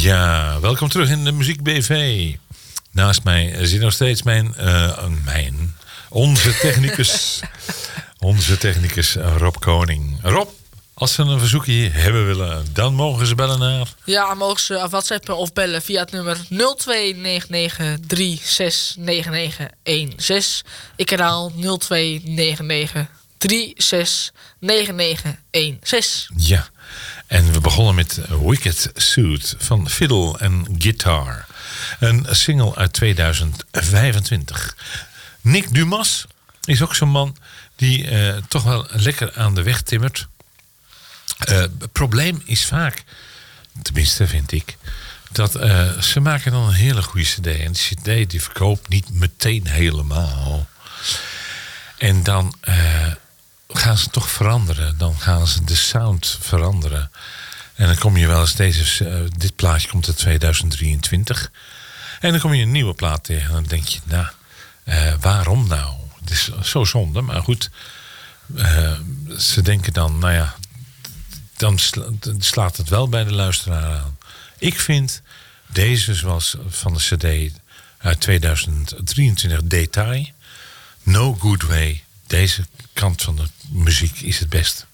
Ja, welkom terug in de Muziek BV. Naast mij zit nog steeds onze technicus Rob Koning. Rob, als ze een verzoekje hebben willen, dan mogen ze bellen naar... Ja, mogen ze whatsappen of bellen via het nummer 0299369916. Ik herhaal 0299369916. Ja, en we begonnen met Wicked Suit van Fiddle and Guitar. Een single uit 2025. Nick Dumas is ook zo'n man die toch wel lekker aan de weg timmert. Het probleem is vaak, tenminste vind ik, dat ze maken dan een hele goede cd. En die cd die verkoopt niet meteen helemaal. En dan gaan ze toch veranderen. Dan gaan ze de sound veranderen. En dan kom je wel eens dit plaatje komt uit 2023. En dan kom je een nieuwe plaat tegen. En dan denk je, waarom nou? Het is zo zonde, maar goed. Ze denken dan, dan slaat het wel bij de luisteraar aan. Ik vind deze zoals van de cd uit 2023 Detail. No Good Way. Deze kant van de muziek is het best.